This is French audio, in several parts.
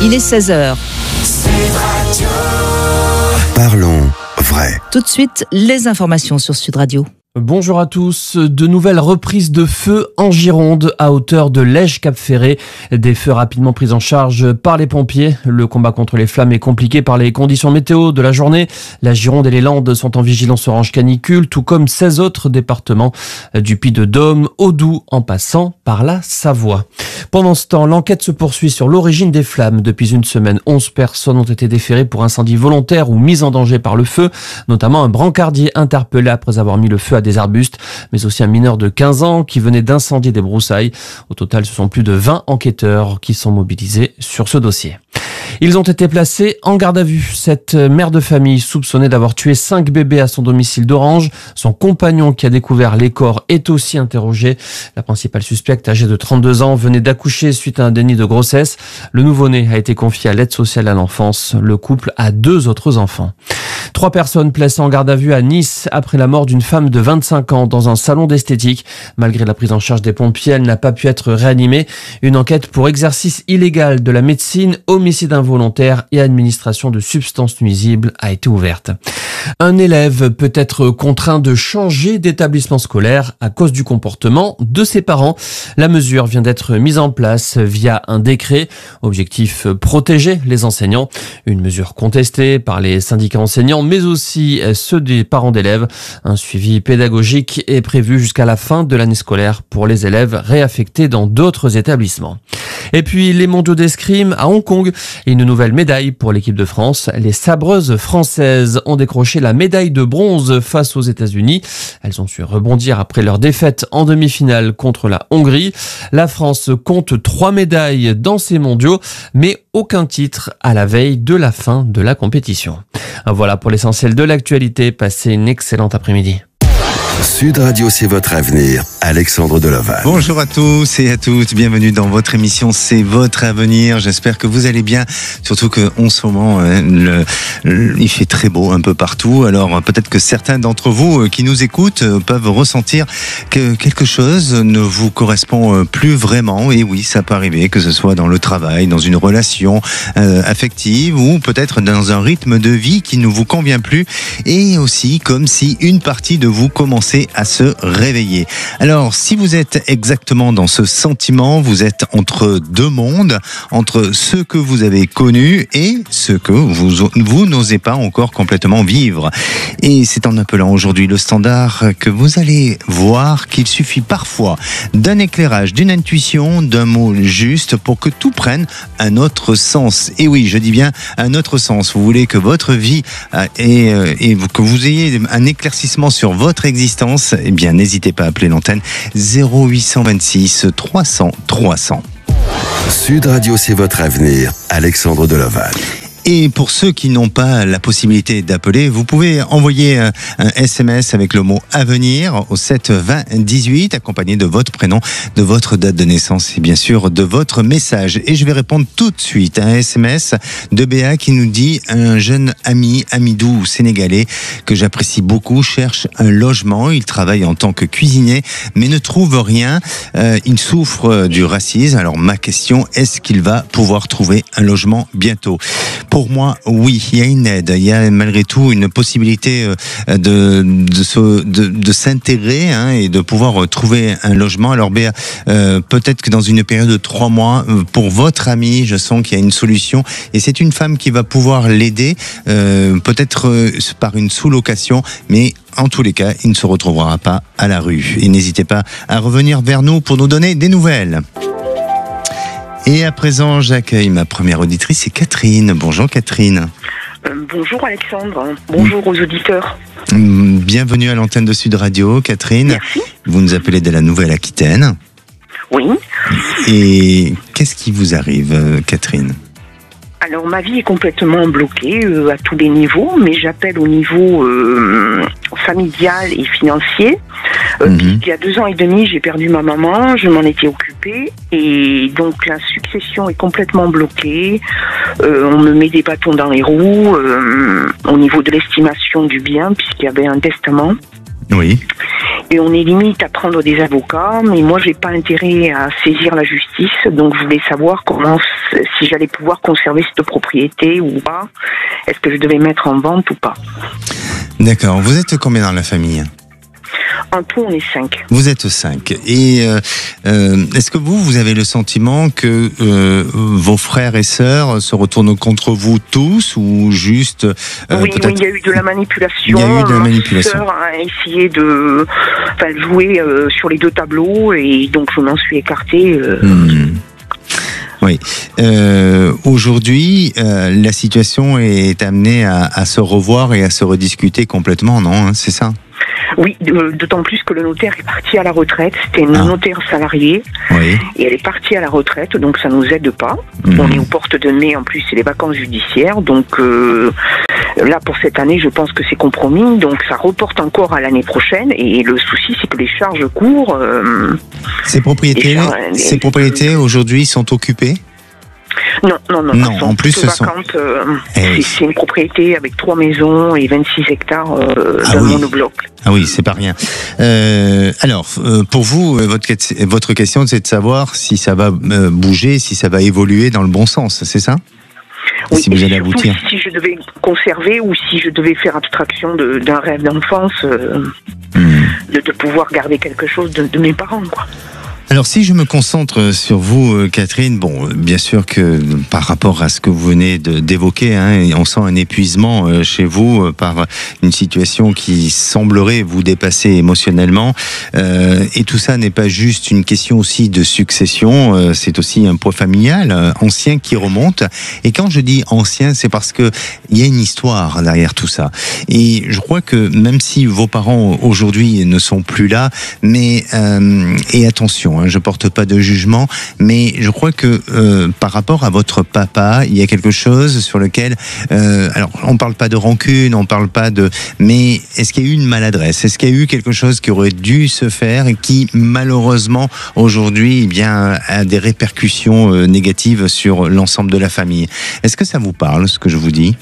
Il est 16h. Parlons vrai. Tout de suite, les informations sur Sud Radio. Bonjour à tous. De nouvelles reprises de feux en Gironde à hauteur de Lège-Cap-Ferré. Des feux rapidement pris en charge par les pompiers. Le combat contre les flammes est compliqué par les conditions météo de la journée. La Gironde et les Landes sont en vigilance orange canicule, tout comme 16 autres départements du Puy-de-Dôme au Doubs en passant par la Savoie. Pendant ce temps, l'enquête se poursuit sur l'origine des flammes. Depuis une semaine, 11 personnes ont été déférées pour incendie volontaire ou mise en danger par le feu, notamment un brancardier interpellé après avoir mis le feu à des arbustes, mais aussi un mineur de 15 ans qui venait d'incendier des broussailles. Au total, ce sont plus de 20 enquêteurs qui sont mobilisés sur ce dossier. Ils ont été placés en garde à vue. Cette mère de famille soupçonnée d'avoir tué 5 bébés à son domicile d'Orange. Son compagnon qui a découvert les corps est aussi interrogé. La principale suspecte, âgée de 32 ans, venait d'accoucher suite à un déni de grossesse. Le nouveau-né a été confié à l'aide sociale à l'enfance. Le couple a 2 autres enfants. 3 personnes placées en garde à vue à Nice après la mort d'une femme de 25 ans dans un salon d'esthétique. Malgré la prise en charge des pompiers, elle n'a pas pu être réanimée. Une enquête pour exercice illégal de la médecine, homicide involontaire et administration de substances nuisibles a été ouverte. Un élève peut être contraint de changer d'établissement scolaire à cause du comportement de ses parents. La mesure vient d'être mise en place via un décret. Objectif, protéger les enseignants. Une mesure contestée par les syndicats enseignants, mais aussi ceux des parents d'élèves. Un suivi pédagogique est prévu jusqu'à la fin de l'année scolaire pour les élèves réaffectés dans d'autres établissements. Et puis les mondiaux d'escrime à Hong Kong. Une nouvelle médaille pour l'équipe de France. Les sabreuses françaises ont décroché la médaille de bronze face aux États-Unis. Elles ont su rebondir après leur défaite en demi-finale contre la Hongrie. La France compte 3 médailles dans ces mondiaux, mais aucun titre à la veille de la fin de la compétition. Voilà pour l'essentiel de l'actualité. Passez une excellente après-midi. Sud Radio, c'est votre avenir. Alexandre Delaval. Bonjour à tous et à toutes. Bienvenue dans votre émission C'est votre avenir. J'espère que vous allez bien. Surtout qu'en ce moment, il fait très beau un peu partout. Alors peut-être que certains d'entre vous qui nous écoutent peuvent ressentir que quelque chose ne vous correspond plus vraiment. Et oui, ça peut arriver, que ce soit dans le travail, dans une relation affective ou peut-être dans un rythme de vie qui ne vous convient plus. Et aussi comme si une partie de vous commençait à se réveiller. Alors, si vous êtes exactement dans ce sentiment, vous êtes entre 2 mondes, entre ce que vous avez connu et ce que vous n'osez pas encore complètement vivre. Et c'est en appelant aujourd'hui le standard que vous allez voir qu'il suffit parfois d'un éclairage, d'une intuition, d'un mot juste pour que tout prenne un autre sens. Et oui, je dis bien un autre sens. Vous voulez que votre vie et que vous ayez un éclaircissement sur votre existence, eh bien, n'hésitez pas à appeler l'antenne 0826 300 300. Sud Radio, c'est votre avenir. Alexandre Delaval. Et pour ceux qui n'ont pas la possibilité d'appeler, vous pouvez envoyer un SMS avec le mot avenir au 7 20 18, accompagné de votre prénom, de votre date de naissance et bien sûr de votre message. Et je vais répondre tout de suite à un SMS de Béa qui nous dit: un jeune ami, Amidou sénégalais, que j'apprécie beaucoup, cherche un logement. Il travaille en tant que cuisinier, mais ne trouve rien. Il souffre du racisme. Alors ma question, est-ce qu'il va pouvoir trouver un logement bientôt ? Pour moi, oui, il y a une aide, il y a malgré tout une possibilité de s'intégrer et de pouvoir trouver un logement. Alors Béa, peut-être que dans une période de 3 mois, pour votre ami, je sens qu'il y a une solution et c'est une femme qui va pouvoir l'aider, peut-être par une sous-location, mais en tous les cas, il ne se retrouvera pas à la rue. Et n'hésitez pas à revenir vers nous pour nous donner des nouvelles. Et à présent, j'accueille ma première auditrice, c'est Catherine. Bonjour Catherine. Bonjour Alexandre, bonjour aux auditeurs. Bienvenue à l'antenne de Sud Radio, Catherine. Merci. Vous nous appelez de la Nouvelle-Aquitaine. Oui. Et qu'est-ce qui vous arrive, Catherine ? Alors ma vie est complètement bloquée à tous les niveaux, mais j'appelle au niveau familial et financier. Il y a 2 ans et demi, j'ai perdu ma maman, je m'en étais occupée et donc la succession est complètement bloquée. On me met des bâtons dans les roues au niveau de l'estimation du bien puisqu'il y avait un testament. Oui. Et on est limite à prendre des avocats, mais moi j'ai pas intérêt à saisir la justice, donc je voulais savoir si j'allais pouvoir conserver cette propriété ou pas. Est-ce que je devais mettre en vente ou pas? D'accord. Vous êtes combien dans la famille? En tout, on est 5. Vous êtes 5. Et est-ce que vous avez le sentiment que vos frères et sœurs se retournent contre vous tous, ou juste oui, il y a eu de la manipulation. Il y a eu de la manipulation. Ma sœur a essayé de jouer sur les 2 tableaux, et donc je m'en suis écartée. Oui. Aujourd'hui, la situation est amenée à se revoir et à se rediscuter complètement, non, hein, c'est ça? Oui, d'autant plus que le notaire est parti à la retraite. C'était une notaire salariée. Oui. Et elle est partie à la retraite, donc ça nous aide pas. On est aux portes de mai, en plus c'est les vacances judiciaires. Donc là, pour cette année, je pense que c'est compromis. Donc ça reporte encore à l'année prochaine. Et le souci, c'est que les charges courent. Ces propriétés aujourd'hui sont occupées? Non, en plus, ce sont vacantes. C'est une propriété avec 3 maisons et 26 hectares d'un monobloc. Ah oui, c'est pas rien. Alors, pour vous, votre question, c'est de savoir si ça va bouger, si ça va évoluer dans le bon sens, c'est ça? Oui, si vous allez aboutir. Si je devais conserver ou si je devais faire abstraction d'un rêve d'enfance, de pouvoir garder quelque chose de mes parents, quoi. Alors, si je me concentre sur vous, Catherine, bon, bien sûr que par rapport à ce que vous venez d'évoquer, hein, on sent un épuisement chez vous par une situation qui semblerait vous dépasser émotionnellement. Et tout ça n'est pas juste une question aussi de succession, c'est aussi un poids familial ancien qui remonte. Et quand je dis ancien, c'est parce que il y a une histoire derrière tout ça. Et je crois que même si vos parents aujourd'hui ne sont plus là, mais et attention, je porte pas de jugement, mais je crois que par rapport à votre papa, il y a quelque chose sur lequel, alors on parle pas de rancune, on parle pas de, mais est-ce qu'il y a eu une maladresse? Est-ce qu'il y a eu quelque chose qui aurait dû se faire et qui malheureusement aujourd'hui, eh bien, a des répercussions négatives sur l'ensemble de la famille? Est-ce que ça vous parle, ce que je vous dis?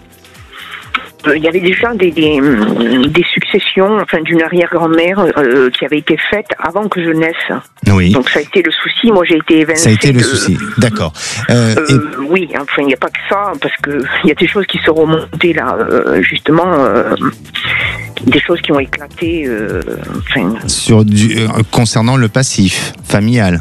Il y avait déjà des successions, d'une arrière-grand-mère qui avait été faite avant que je naisse. Oui. Donc ça a été le souci. Moi, j'ai été évincée. Ça a été le souci. D'accord. Oui, il n'y a pas que ça, parce que il y a des choses qui sont remontées là, justement, des choses qui ont éclaté. Concernant le passif familial.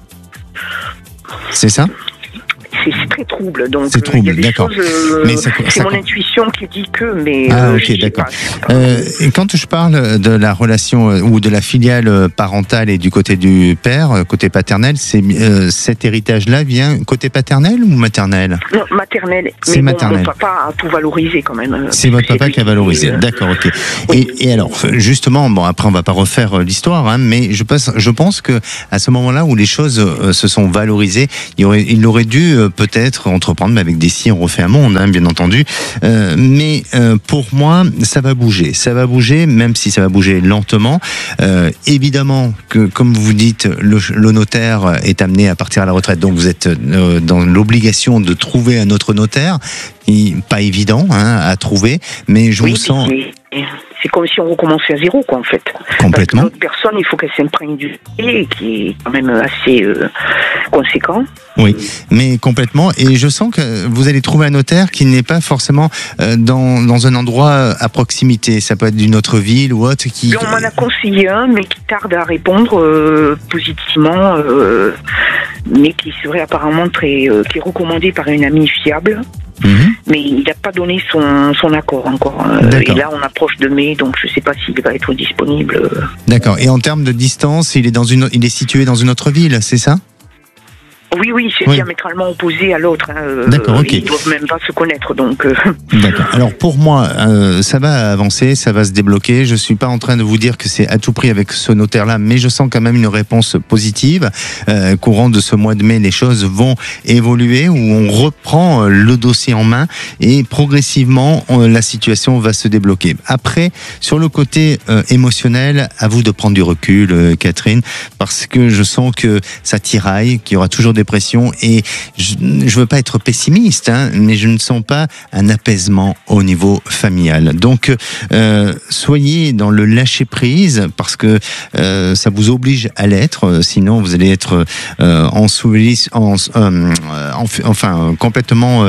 C'est ça? C'est très trouble, donc c'est trouble, d'accord. C'est mon intuition qui dit que, mais ok, d'accord. Et quand je parle de la relation ou de la filiale parentale et du côté du père, côté paternel, cet héritage-là vient côté paternel ou maternel? Non, maternel. C'est maternel. Mon papa a tout valorisé quand même. C'est votre papa qui a valorisé. D'accord, ok. Oui. Et alors, justement, bon, après on va pas refaire l'histoire, hein, mais je pense que à ce moment-là où les choses se sont valorisées, il aurait dû peut-être entreprendre, mais avec des si on refait un monde, hein, bien entendu. Mais pour moi, ça va bouger, même si ça va bouger lentement. Évidemment que, comme vous dites, le notaire est amené à partir à la retraite, donc vous êtes dans l'obligation de trouver un autre notaire. Pas évident à trouver, mais je vous sens... C'est comme si on recommençait à zéro, quoi, en fait. Complètement. Parce que l'autre personne, il faut qu'elle s'imprègne du et qui est quand même assez conséquent. Oui, mais complètement. Et je sens que vous allez trouver un notaire qui n'est pas forcément dans un endroit à proximité. Ça peut être d'une autre ville ou autre. On m'en a conseillé un, mais qui tarde à répondre positivement, mais qui serait apparemment qui est recommandé par une amie fiable. Mais il n'a pas donné son accord encore. Et là, on approche de mai, donc je ne sais pas s'il va être disponible. D'accord. Et en termes de distance, il est situé dans une autre ville, c'est ça ? Oui, c'est diamétralement opposé à l'autre. D'accord, ok. Ils ne doivent même pas se connaître, donc... D'accord. Alors pour moi, ça va avancer, ça va se débloquer. Je suis pas en train de vous dire que c'est à tout prix avec ce notaire-là, mais je sens quand même une réponse positive. Courant de ce mois de mai, les choses vont évoluer, où on reprend le dossier en main et progressivement, la situation va se débloquer. Après, sur le côté émotionnel, à vous de prendre du recul, Catherine, parce que je sens que ça tiraille, qu'il y aura toujours des dépression et je veux pas être pessimiste, hein, mais je ne sens pas un apaisement au niveau familial. Donc, soyez dans le lâcher prise parce que ça vous oblige à l'être. Sinon, vous allez être complètement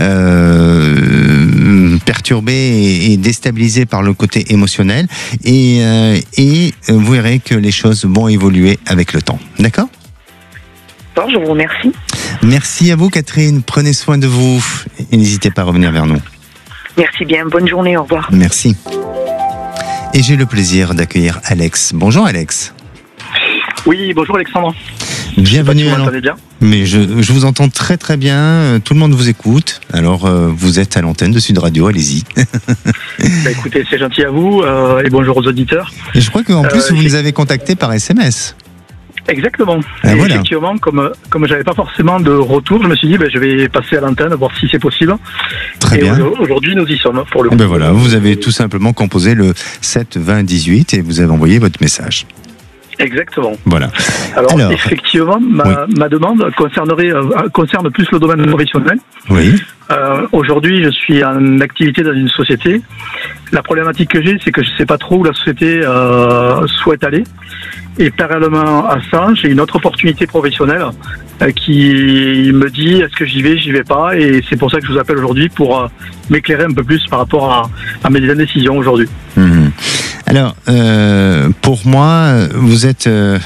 perturbé et déstabilisé par le côté émotionnel. Et vous verrez que les choses vont évoluer avec le temps. D'accord ? Bon, je vous remercie. Merci à vous, Catherine. Prenez soin de vous et n'hésitez pas à revenir vers nous. Merci bien. Bonne journée. Au revoir. Merci. Et j'ai le plaisir d'accueillir Alex. Bonjour, Alex. Oui, bonjour Alexandre. Bienvenue. Vous m'entendez bien ? Mais je vous entends très très bien. Tout le monde vous écoute. Alors, vous êtes à l'antenne de Sud Radio. Allez-y. Écoutez, c'est gentil à vous et bonjour aux auditeurs. Et je crois qu'en plus, vous nous avez contacté par SMS. Exactement. Ah, voilà. Effectivement, comme j'avais pas forcément de retour, je me suis dit je vais passer à l'antenne, voir si c'est possible. Très bien. Aujourd'hui, nous y sommes pour le coup. Ben voilà, vous avez tout simplement composé le 7 20 18 et vous avez envoyé votre message. Exactement. Voilà. Alors effectivement, ma demande concerne plus le domaine professionnel. Oui. Aujourd'hui, je suis en activité dans une société. La problématique que j'ai, c'est que je ne sais pas trop où la société souhaite aller. Et parallèlement à ça, j'ai une autre opportunité professionnelle qui me dit est-ce que j'y vais pas. Et c'est pour ça que je vous appelle aujourd'hui pour m'éclairer un peu plus par rapport à mes indécisions aujourd'hui. Mmh. Alors, pour moi, vous êtes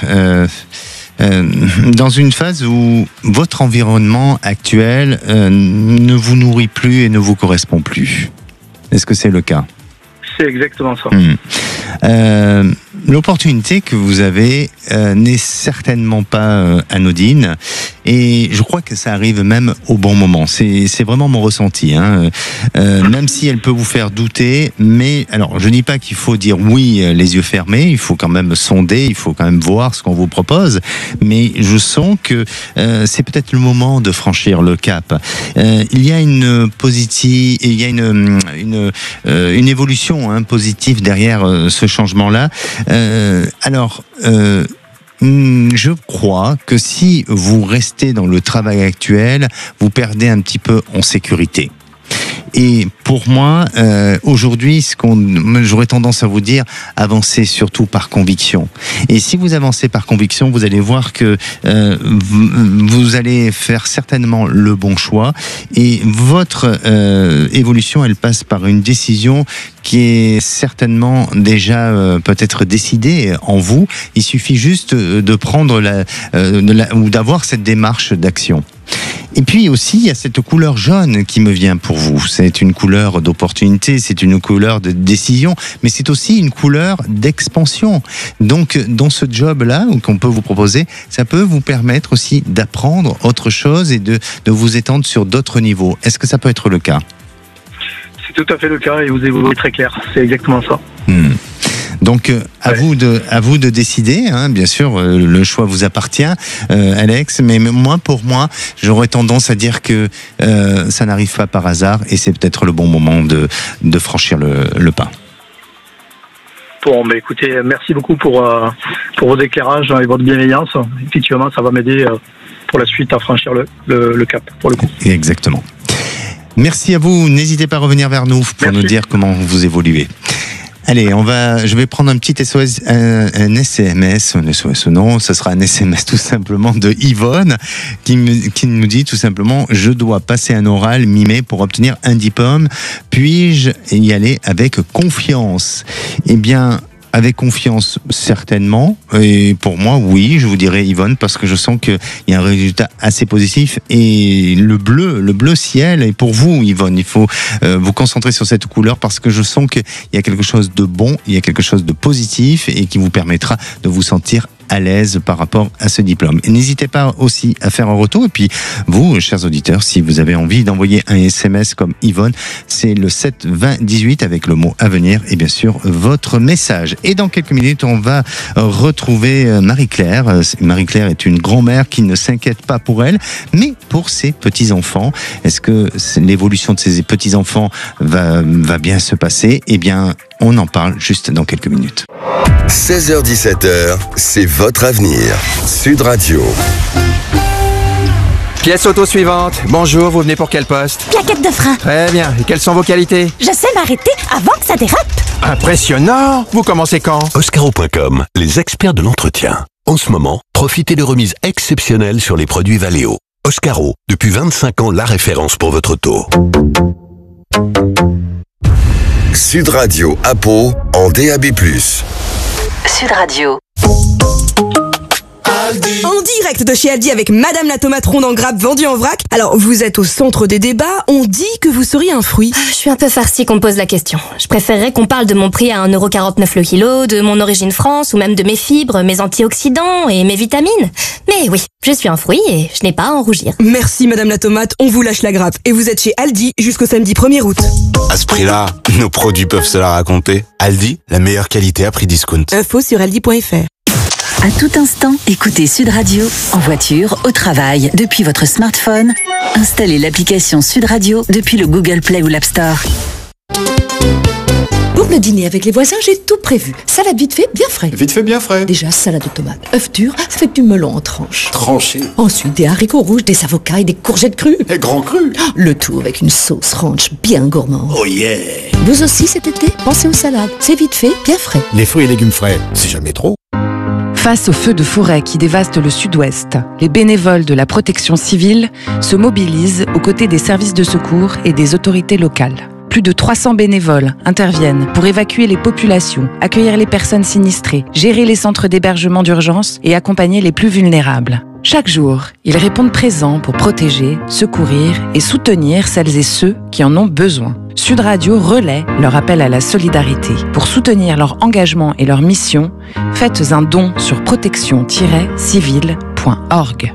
dans une phase où votre environnement actuel ne vous nourrit plus et ne vous correspond plus. Est-ce que c'est le cas ? C'est exactement ça. L'opportunité que vous avez n'est certainement pas anodine et je crois que ça arrive même au bon moment. C'est vraiment mon ressenti, hein. Même si elle peut vous faire douter, mais alors je dis pas qu'il faut dire oui les yeux fermés, il faut quand même sonder, il faut quand même voir ce qu'on vous propose, mais je sens que c'est peut-être le moment de franchir le cap. Il y a une évolution positive derrière ce changement-là. Je crois que si vous restez dans le travail actuel, vous perdez un petit peu en sécurité. Et pour moi, aujourd'hui, j'aurais tendance à vous dire, avancez surtout par conviction. Et si vous avancez par conviction, vous allez voir que vous allez faire certainement le bon choix. Et votre évolution, elle passe par une décision qui est certainement déjà peut-être décidée en vous. Il suffit juste de prendre ou d'avoir cette démarche d'action. Et puis aussi, il y a cette couleur jaune qui me vient pour vous. C'est une couleur d'opportunité, c'est une couleur de décision, mais c'est aussi une couleur d'expansion. Donc, dans ce job-là, qu'on peut vous proposer, ça peut vous permettre aussi d'apprendre autre chose et de vous étendre sur d'autres niveaux. Est-ce que ça peut être le cas ? C'est tout à fait le cas et vous évoluez très clair. C'est exactement ça. Donc à vous de décider, hein, bien sûr le choix vous appartient, Alex, mais pour moi j'aurais tendance à dire que ça n'arrive pas par hasard et c'est peut-être le bon moment de franchir le pas. Bon, écoutez, merci beaucoup pour vos éclairages et votre bienveillance. Effectivement, ça va m'aider pour la suite à franchir le cap, pour le coup. Exactement. Merci à vous, n'hésitez pas à revenir vers nous pour nous dire comment vous évoluez. Allez, je vais prendre un petit SOS, un SMS, non, ce sera un SMS tout simplement de Yvonne qui nous dit tout simplement: je dois passer un oral mi-mai pour obtenir un diplôme. Puis-je y aller avec confiance ? Eh bien, avec confiance, certainement. Et pour moi, oui, je vous dirais Yvonne, parce que je sens qu'il y a un résultat assez positif. Et le bleu ciel est pour vous, Yvonne. Il faut vous concentrer sur cette couleur parce que je sens qu'il y a quelque chose de bon, il y a quelque chose de positif et qui vous permettra de vous sentir à l'aise par rapport à ce diplôme. Et n'hésitez pas aussi à faire un retour. Et puis, vous, chers auditeurs, si vous avez envie d'envoyer un SMS comme Yvonne, c'est le 7 20 18 avec le mot avenir et bien sûr votre message. Et dans quelques minutes, on va retrouver Marie-Claire. Marie-Claire est une grand-mère qui ne s'inquiète pas pour elle, mais pour ses petits-enfants. Est-ce que l'évolution de ses petits-enfants va bien se passer ? Eh bien, on en parle juste dans quelques minutes. 16h-17h, c'est votre avenir. Sud Radio. Pièce auto suivante. Bonjour, vous venez pour quel poste? Plaquette de frein. Très bien. Et quelles sont vos qualités? Je sais m'arrêter avant que ça dérape. Impressionnant. Vous commencez quand? Oscaro.com, les experts de l'entretien. En ce moment, profitez de remises exceptionnelles sur les produits Valeo. Oscaro, depuis 25 ans, la référence pour votre auto. Sud Radio à Pau en DAB+. Sud Radio. En direct de chez Aldi avec Madame la tomate ronde en grappe vendue en vrac. Alors, vous êtes au centre des débats, on dit que vous seriez un fruit. Je suis un peu farcie qu'on me pose la question. Je préférerais qu'on parle de mon prix à 1,49€ le kilo, de mon origine France, ou même de mes fibres, mes antioxydants et mes vitamines. Mais oui, je suis un fruit et je n'ai pas à en rougir. Merci Madame la tomate, on vous lâche la grappe. Et vous êtes chez Aldi jusqu'au samedi 1er août. À ce prix-là, nos produits peuvent se la raconter. Aldi, la meilleure qualité à prix discount. Info sur aldi.fr. À tout instant, écoutez Sud Radio, en voiture, au travail, depuis votre smartphone. Installez l'application Sud Radio depuis le Google Play ou l'App Store. Pour le dîner avec les voisins, j'ai tout prévu. Salade vite fait, bien frais. Vite fait, bien frais. Déjà, salade de tomates, œufs durs, avec du melon en tranches. Tranché. Ensuite, des haricots rouges, des avocats et des courgettes crues. Et grand cru. Le tout avec une sauce ranch bien gourmande. Oh yeah. Vous aussi cet été, pensez aux salades. C'est vite fait, bien frais. Les fruits et légumes frais, c'est jamais trop. Face aux feux de forêt qui dévastent le sud-ouest, les bénévoles de la protection civile se mobilisent aux côtés des services de secours et des autorités locales. Plus de 300 bénévoles interviennent pour évacuer les populations, accueillir les personnes sinistrées, gérer les centres d'hébergement d'urgence et accompagner les plus vulnérables. Chaque jour, ils répondent présents pour protéger, secourir et soutenir celles et ceux qui en ont besoin. Sud Radio relaie leur appel à la solidarité. Pour soutenir leur engagement et leur mission, faites un don sur protection-civile.org.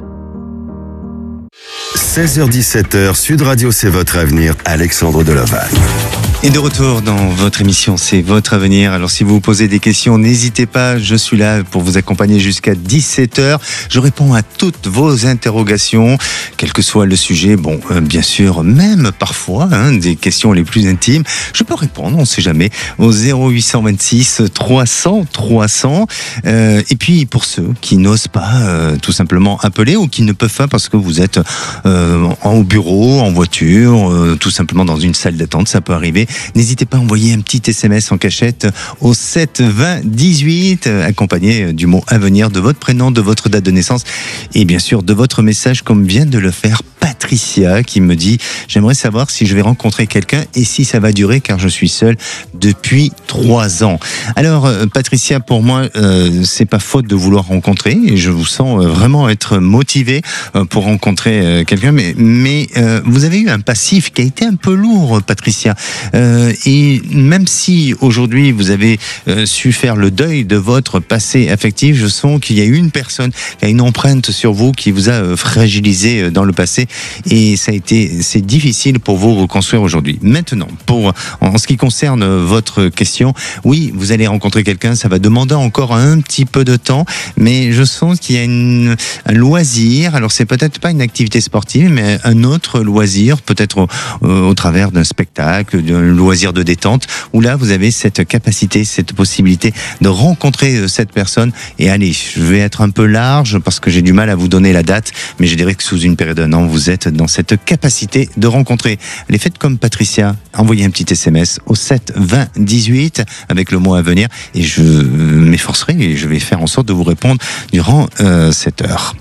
16h-17h, Sud Radio, c'est votre avenir. Alexandre Delovac. Et de retour dans votre émission, c'est votre avenir. Alors si vous vous posez des questions, n'hésitez pas, je suis là pour vous accompagner jusqu'à 17h. Je réponds à toutes vos interrogations, quel que soit le sujet. Bon, bien sûr, même parfois, des questions les plus intimes, je peux répondre, on ne sait jamais, au 0826 300 300. Et puis pour ceux qui n'osent pas tout simplement appeler ou qui ne peuvent pas parce que vous êtes au bureau, en voiture, tout simplement dans une salle d'attente, ça peut arriver. N'hésitez pas à envoyer un petit SMS en cachette au 7 20 18, accompagné du mot avenir, de votre prénom, de votre date de naissance et bien sûr de votre message, comme vient de le faire Patricia, qui me dit: j'aimerais savoir si je vais rencontrer quelqu'un et si ça va durer, car je suis seule depuis 3 ans. Alors Patricia, pour moi, c'est pas faute de vouloir rencontrer et je vous sens vraiment être motivé pour rencontrer quelqu'un, mais vous avez eu un passif qui a été un peu lourd, Patricia. Et même si aujourd'hui vous avez su faire le deuil de votre passé affectif, je sens qu'il y a une personne qui a une empreinte sur vous qui vous a fragilisé dans le passé et c'est difficile pour vous reconstruire aujourd'hui. Maintenant, en ce qui concerne votre question, oui, vous allez rencontrer quelqu'un, ça va demander encore un petit peu de temps, mais je sens qu'il y a un loisir. Alors c'est peut-être pas une activité sportive, mais un autre loisir, peut-être au travers d'un spectacle, d'un loisir de détente, où là vous avez cette capacité, cette possibilité de rencontrer cette personne. Et allez, je vais être un peu large parce que j'ai du mal à vous donner la date, mais je dirais que sous une période d'un an, vous êtes dans cette capacité de rencontrer. Les faites comme Patricia, envoyez un petit SMS au 7 20 18 avec le mot à venir et je m'efforcerai et je vais faire en sorte de vous répondre durant cette heure.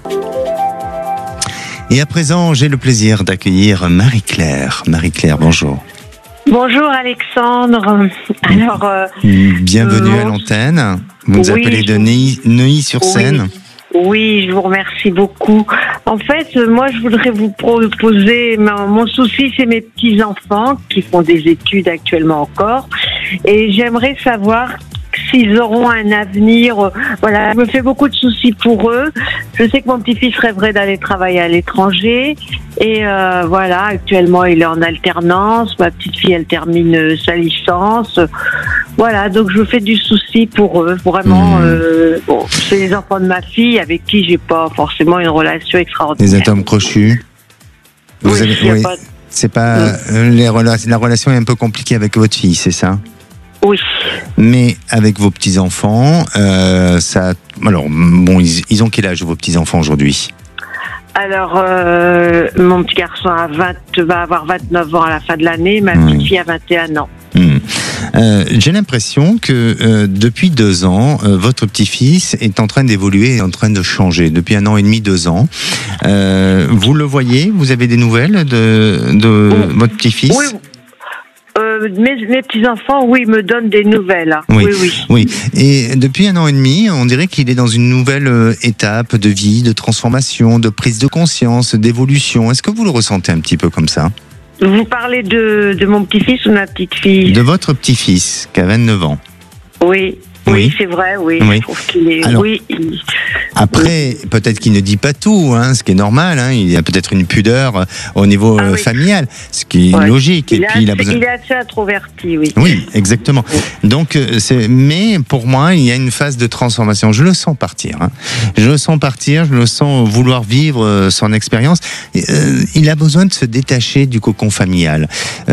Et à présent, j'ai le plaisir d'accueillir Marie-Claire. Marie-Claire, bonjour. Bonjour Alexandre. Alors, bienvenue à l'antenne. Vous nous appelez de Neuilly-sur-Seine. Oui, je vous remercie beaucoup. En fait, moi, je voudrais vous proposer, mon souci, c'est mes petits-enfants qui font des études actuellement encore. Et j'aimerais savoir s'ils auront un avenir. Voilà, je me fais beaucoup de soucis pour eux. Je sais que mon petit-fils rêverait d'aller travailler à l'étranger. Et voilà, actuellement, il est en alternance. Ma petite fille, elle termine sa licence. Voilà, donc je me fais du souci pour eux. Vraiment, bon, c'est les enfants de ma fille avec qui j'ai pas forcément une relation extraordinaire. Les atomes crochus. Vous oui, avez, oui, c'est pas la relation est un peu compliquée avec votre fille, c'est ça? Oui. Mais avec vos petits-enfants, ça. Alors, bon, ils ont quel âge vos petits-enfants aujourd'hui? Alors, mon petit garçon va avoir 29 ans à la fin de l'année, ma petite fille a 21 ans. J'ai l'impression que depuis 2 ans, votre petit-fils est en train d'évoluer et en train de changer. Depuis 1 an et demi, 2 ans. Vous le voyez? Vous avez des nouvelles de votre petit-fils? Oui. Mes petits-enfants, oui, me donnent des nouvelles. Oui. Et depuis 1 an et demi, on dirait qu'il est dans une nouvelle étape de vie, de transformation, de prise de conscience, d'évolution. Est-ce que vous le ressentez un petit peu comme ça? Vous parlez de mon petit-fils ou de ma petite-fille? De votre petit-fils, qui a 29 ans. Oui, c'est vrai, je trouve qu'il est... Alors, après, peut-être qu'il ne dit pas tout, ce qui est normal. Il y a peut-être une pudeur au niveau familial, ce qui est logique. Il est assez introverti, oui. Oui, exactement. Donc, mais pour moi, il y a une phase de transformation. Je le sens partir. Je le sens vouloir vivre son expérience. Il a besoin de se détacher du cocon familial.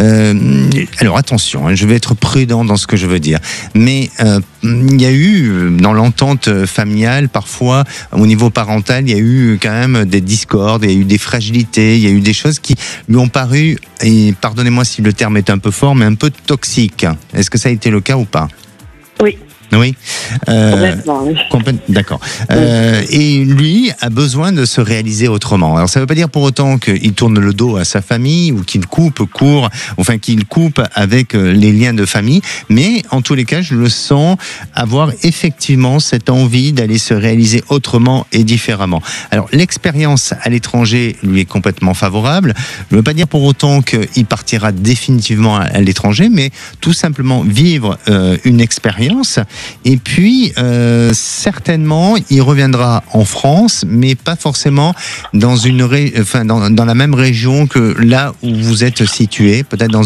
Alors attention, je vais être prudent dans ce que je veux dire. Mais il y a eu, dans l'entente familiale, parfois, au niveau parental, il y a eu quand même des discordes, il y a eu des fragilités, il y a eu des choses qui lui ont paru, et pardonnez-moi si le terme est un peu fort, mais un peu toxiques. Est-ce que ça a été le cas ou pas? Oui. Oui. Complètement, oui. D'accord. Et lui a besoin de se réaliser autrement. Alors ça ne veut pas dire pour autant qu'il tourne le dos à sa famille ou qu'il coupe court, enfin qu'il coupe avec les liens de famille, mais en tous les cas, je le sens avoir effectivement cette envie d'aller se réaliser autrement et différemment. Alors l'expérience à l'étranger lui est complètement favorable. Je ne veux pas dire pour autant qu'il partira définitivement à l'étranger, mais tout simplement vivre une expérience. Et puis, certainement, il reviendra en France, mais pas forcément dans dans la même région que là où vous êtes situé. Peut-être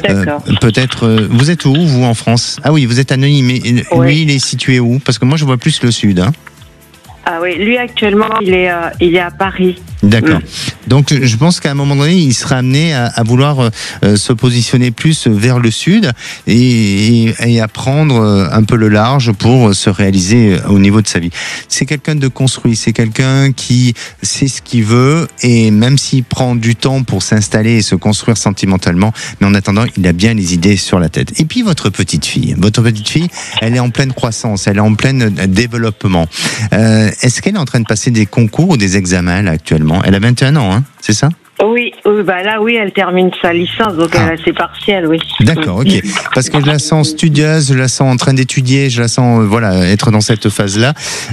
vous êtes où, vous, en France? Ah oui, vous êtes à Neuilly, mais lui, il est situé où? Parce que moi, je vois plus le sud. Ah oui, lui, actuellement, il est à Paris. D'accord. Donc, je pense qu'à un moment donné, il sera amené à vouloir se positionner plus vers le sud et à prendre un peu le large pour se réaliser au niveau de sa vie. C'est quelqu'un de construit, c'est quelqu'un qui sait ce qu'il veut et même s'il prend du temps pour s'installer et se construire sentimentalement, mais en attendant, il a bien les idées sur la tête. Et puis, votre petite fille, elle est en pleine croissance, elle est en plein développement. Est-ce qu'elle est en train de passer des concours ou des examens là, actuellement? Elle a 21 ans, c'est ça? Oui, elle termine sa licence, donc elle a ses partiels, oui. D'accord, ok. Parce que je la sens studieuse, je la sens en train d'étudier, je la sens, être dans cette phase-là.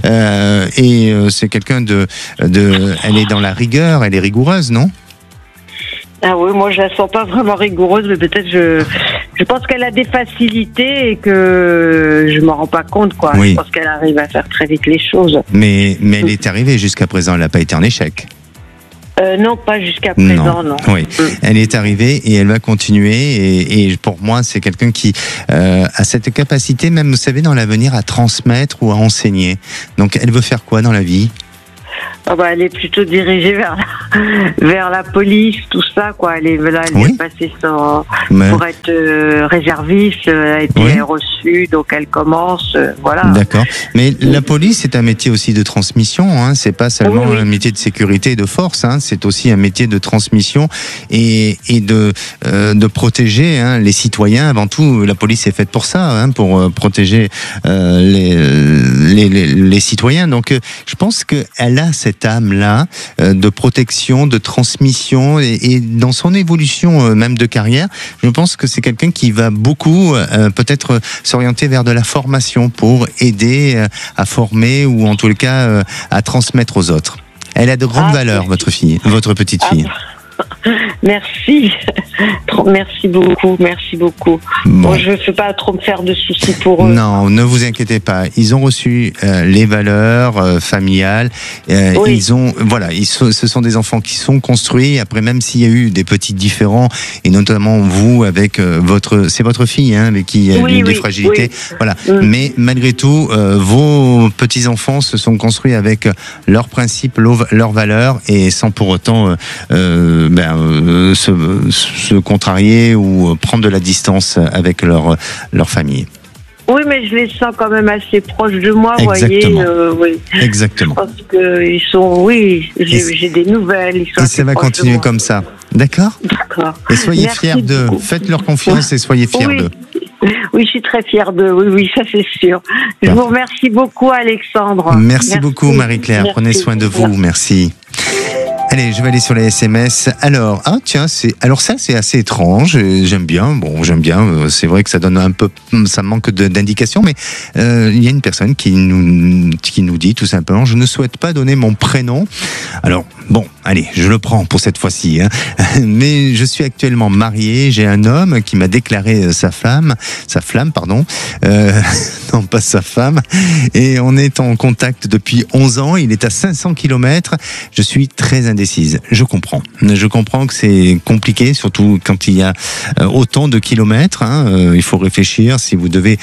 Et c'est quelqu'un elle est dans la rigueur, elle est rigoureuse, non? Ah oui, moi je la sens pas vraiment rigoureuse, mais peut-être je pense qu'elle a des facilités et que je m'en rends pas compte, quoi. Oui. Je pense qu'elle arrive à faire très vite les choses. Mais elle est arrivée jusqu'à présent, elle n'a pas été en échec. Non, pas jusqu'à présent, non. Oui, elle est arrivée et elle va continuer. Et pour moi, c'est quelqu'un qui a cette capacité, même, vous savez, dans l'avenir, à transmettre ou à enseigner. Donc, elle veut faire quoi dans la vie? Elle est plutôt dirigée vers la police, tout ça, quoi. Elle est passée pour être réserviste, elle a été reçue, donc elle commence, voilà. D'accord. Mais la police, c'est un métier aussi de transmission, c'est pas seulement un métier de sécurité et de force, c'est aussi un métier de transmission et de protéger les citoyens. Avant tout, la police est faite pour ça, pour protéger les citoyens. Donc, je pense qu'elle a cette âme-là de protection, de transmission et dans son évolution même de carrière, je pense que c'est quelqu'un qui va beaucoup peut-être s'orienter vers de la formation pour aider à former ou en tout le cas à transmettre aux autres. Elle a de grandes valeurs, votre petite fille. Merci. Merci beaucoup. Bon, je ne veux pas trop me faire de soucis pour eux. Non, ne vous inquiétez pas. Ils ont reçu les valeurs familiales. Ce sont des enfants qui sont construits. Après, même s'il y a eu des petits différends, et notamment vous avec c'est votre fille, avec qui il y a eu des fragilités. Oui. Voilà. Mais malgré tout, vos petits enfants se sont construits avec leurs principes, leurs valeurs, et sans pour autant se contrarier ou prendre de la distance avec leur famille. Oui, mais je les sens quand même assez proches de moi, vous voyez. Oui. Exactement. Je pense qu'ils sont, j'ai des nouvelles. Ils sont et ça va continuer comme ça. D'accord ? D'accord. Et soyez fiers d'eux. Faites-leur confiance et soyez fiers d'eux. Oui, je suis très fière d'eux. Oui, ça c'est sûr. Je vous remercie beaucoup, Alexandre. Merci beaucoup, Marie-Claire. Prenez soin de vous. Merci. Allez, je vais aller sur les SMS. Alors, ça c'est assez étrange. J'aime bien. C'est vrai que ça donne un peu, ça manque d'indications, mais il y a une personne qui nous dit tout simplement, je ne souhaite pas donner mon prénom. Alors, bon, allez, je le prends pour cette fois-ci. Mais je suis actuellement marié. J'ai un homme qui m'a déclaré sa flamme, non pas sa femme. Et on est en contact depuis 11 ans. Il est à 500 km. Je suis très indécise. Je comprends que c'est compliqué, surtout quand il y a autant de kilomètres. Il faut réfléchir si vous devez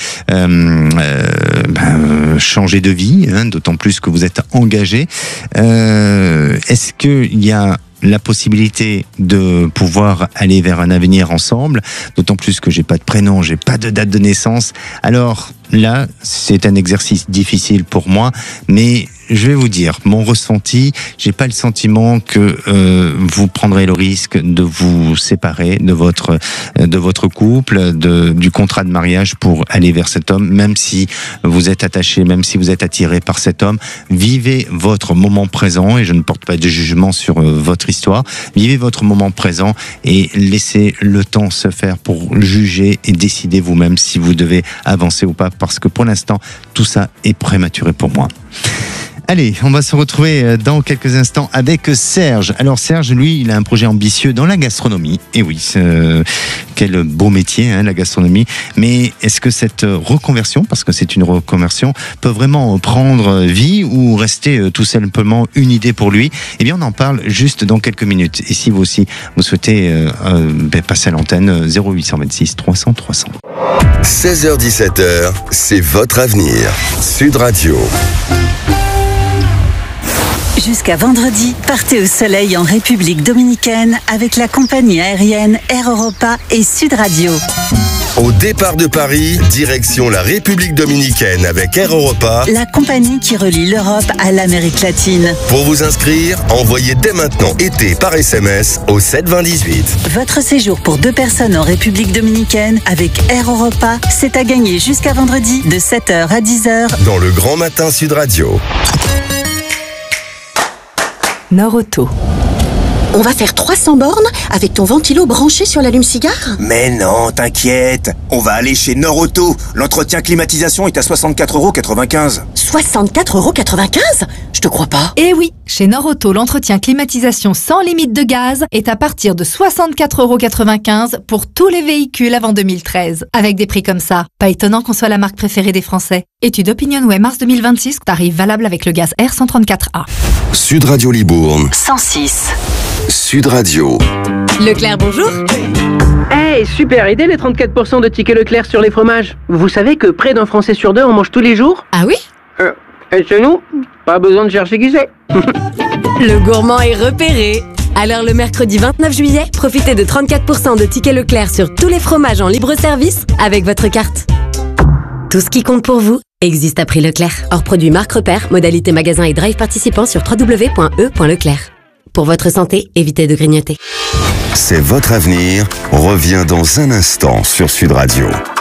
changer de vie, d'autant plus que vous êtes engagé. Est-ce qu'il y a la possibilité de pouvoir aller vers un avenir ensemble, d'autant plus que j'ai pas de prénom, j'ai pas de date de naissance. Alors là, c'est un exercice difficile pour moi, mais je vais vous dire, mon ressenti, j'ai pas le sentiment que vous prendrez le risque de vous séparer de votre couple, du contrat de mariage pour aller vers cet homme, même si vous êtes attaché, même si vous êtes attiré par cet homme. Vivez votre moment présent, et je ne porte pas de jugement sur votre histoire. Vivez votre moment présent et laissez le temps se faire pour juger et décider vous-même si vous devez avancer ou pas, parce que pour l'instant, tout ça est prématuré pour moi. Allez, on va se retrouver dans quelques instants avec Serge. Alors Serge, lui, il a un projet ambitieux dans la gastronomie. Et oui, quel beau métier, la gastronomie. Mais est-ce que cette reconversion, parce que c'est une reconversion, peut vraiment prendre vie ou rester tout simplement une idée pour lui ? Eh bien, on en parle juste dans quelques minutes. Et si vous aussi, vous souhaitez passer à l'antenne, 0826 300 300. 16h-17h, c'est votre avenir. Sud Radio. Jusqu'à vendredi, partez au soleil en République dominicaine avec la compagnie aérienne Air Europa et Sud Radio. Au départ de Paris, direction la République dominicaine avec Air Europa, la compagnie qui relie l'Europe à l'Amérique latine. Pour vous inscrire, envoyez dès maintenant été par SMS au 72018. Votre séjour pour 2 personnes en République dominicaine avec Air Europa, c'est à gagner jusqu'à vendredi de 7h à 10h dans le Grand Matin Sud Radio. Norauto. On va faire 300 bornes avec ton ventilo branché sur l'allume-cigare ? Mais non, t'inquiète. On va aller chez Norauto. L'entretien climatisation est à 64,95 €. 64,95 €? Je te crois pas. Eh oui, chez Norauto, l'entretien climatisation sans limite de gaz est à partir de 64,95 € pour tous les véhicules avant 2013. Avec des prix comme ça, pas étonnant qu'on soit la marque préférée des Français. Étude Opinionway mars 2026, tarif valable avec le gaz R134A. Sud Radio Libourne 106. Sud Radio. Leclerc, bonjour. Hey, super idée les 34% de tickets Leclerc sur les fromages. Vous savez que près d'un Français sur 2 en mange tous les jours? Ah oui? Et chez nous, pas besoin de chercher qui c'est. Le gourmand est repéré. Alors le mercredi 29 juillet, profitez de 34% de tickets Leclerc sur tous les fromages en libre service avec votre carte. Tout ce qui compte pour vous existe à prix Leclerc. Hors produit marque repère, modalité magasin et drive participant sur www.e.leclerc. Pour votre santé, évitez de grignoter. C'est votre avenir. Revient dans un instant sur Sud Radio.